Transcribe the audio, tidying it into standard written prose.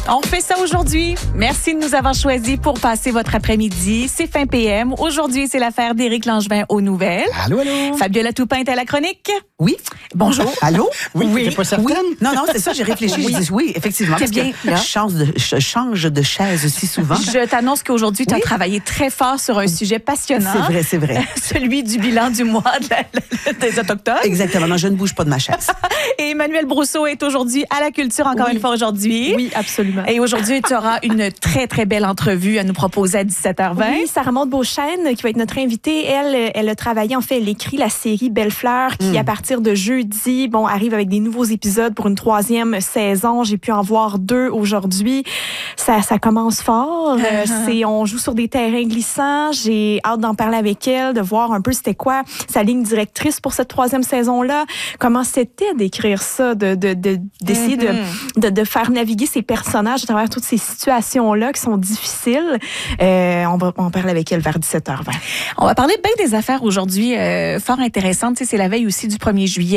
On fait ça aujourd'hui. Merci de nous avoir choisis pour passer votre après-midi. C'est fin PM. Aujourd'hui, c'est l'affaire d'Éric Langevin aux nouvelles. Allô, allô. Fabiola Toupin est à la chronique. Oui. Bonjour. Allô? Oui, t'es pas certaine? Oui. Non, c'est ça, j'ai réfléchi. J'ai dit oui, effectivement. Très Parce bien. que je change de chaise si souvent. Je t'annonce qu'aujourd'hui, tu as travaillé très fort sur un sujet passionnant. C'est vrai. Celui du bilan du mois des Autochtones. Exactement. Non, je ne bouge pas de ma chaise. Et Emmanuel Brousseau est aujourd'hui à la culture encore une fois aujourd'hui. Oui, absolument. Et aujourd'hui, tu auras une très, très belle entrevue à nous proposer à 17h20. Oui, Sarah Maud Beauchesne, qui va être notre invitée, elle a travaillé, en fait, elle écrit la série Belle Fleur, qui, à partir de jeudi, arrive avec des nouveaux épisodes pour une 3e saison. J'ai pu en voir 2 aujourd'hui. Ça commence fort. On joue sur des terrains glissants. J'ai hâte d'en parler avec elle, de voir un peu c'était quoi sa ligne directrice pour cette 3e saison-là. Comment c'était d'écrire ça, d'essayer de faire naviguer ces personnages à travers toutes ces situations-là qui sont difficiles. On va en parler avec elle vers 17h20. On va parler bien des affaires aujourd'hui fort intéressantes. Tu sais, c'est la veille aussi du 1er juillet.